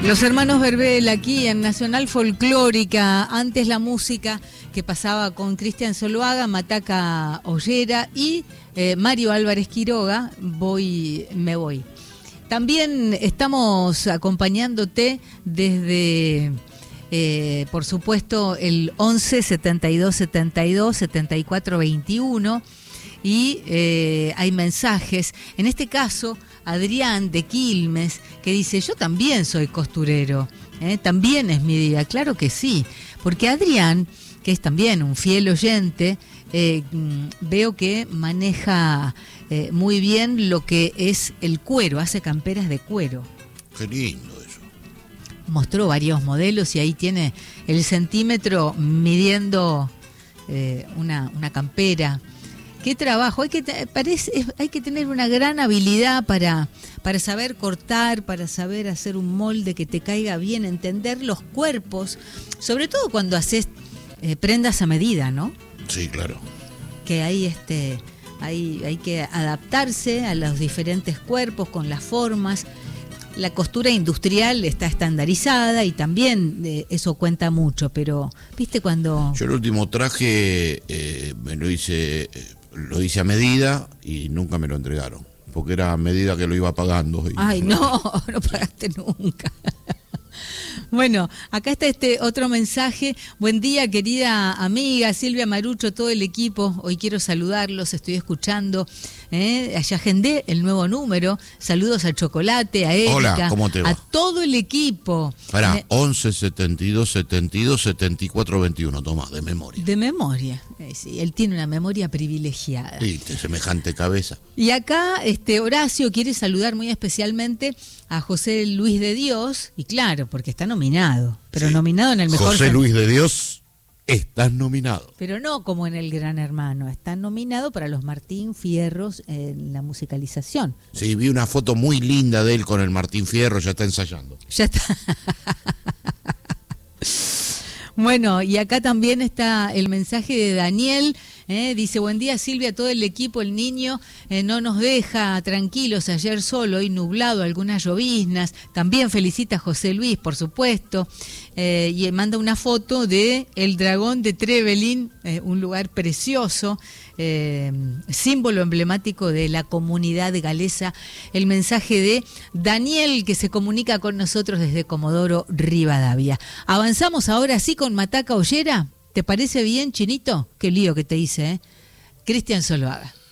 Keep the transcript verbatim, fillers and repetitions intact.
Los hermanos Verbel aquí en Nacional Folclórica. Antes la música que pasaba con Cristian Zuluaga, Mataca Ollera y eh, Mario Álvarez Quiroga, Voy, me voy. También estamos acompañándote desde, eh, por supuesto, el once setenta y dos setenta y dos setenta y cuatro veintiuno. Y eh, hay mensajes, en este caso Adrián de Quilmes, que dice: yo también soy costurero, ¿eh? También es mi día. Claro que sí, porque Adrián, que es también un fiel oyente, eh, veo que maneja eh, muy bien lo que es el cuero, hace camperas de cuero. Qué lindo eso. Mostró varios modelos y ahí tiene el centímetro midiendo eh, una, una campera. Qué trabajo, hay que, parece, hay que tener una gran habilidad para, para saber cortar, para saber hacer un molde que te caiga bien, entender los cuerpos, sobre todo cuando haces eh, prendas a medida, ¿no? Sí, claro. Que ahí este, hay, hay que adaptarse a los diferentes cuerpos con las formas. La costura industrial está estandarizada y también eh, eso cuenta mucho, pero ¿viste cuando...? Yo el último traje eh, me lo hice... Eh, Lo hice a medida y nunca me lo entregaron, porque era a medida que lo iba pagando. Y... Ay, no, no pagaste nunca. Bueno, acá está este otro mensaje. Buen día, querida amiga Silvia Marucho, todo el equipo. Hoy quiero saludarlos, estoy escuchando. ¿eh? Allá agendé el nuevo número. Saludos a Chocolate, a Erika. Hola, ¿cómo te va? A todo el equipo. Pará, ¿eh? once setenta y dos setenta y dos setenta y cuatro veintiuno, tomá, de memoria. De memoria. Eh, sí, él tiene una memoria privilegiada. Sí, de semejante cabeza. Y acá este Horacio quiere saludar muy especialmente a José Luis de Dios, y claro, porque está nominado, pero sí. Nominado en el mejor... José Luis de Dios, estás nominado. Pero no como en el Gran Hermano, está nominado para los Martín Fierros en la musicalización. Sí, vi una foto muy linda de él con el Martín Fierro, ya está ensayando. Ya está. Bueno, y acá también está el mensaje de Daniel, eh, dice: buen día Silvia, todo el equipo, el niño eh, no nos deja tranquilos, ayer solo, hoy nublado, algunas lloviznas. También felicita a José Luis, por supuesto, eh, y manda una foto de el dragón de Trevelin, eh, un lugar precioso, eh, símbolo emblemático de la comunidad galesa. El mensaje de Daniel, que se comunica con nosotros desde Comodoro Rivadavia. Avanzamos ahora sí con Mataca Ollera. ¿Te parece bien, Chinito? Qué lío que te hice, ¿eh? Cristian Zuluaga.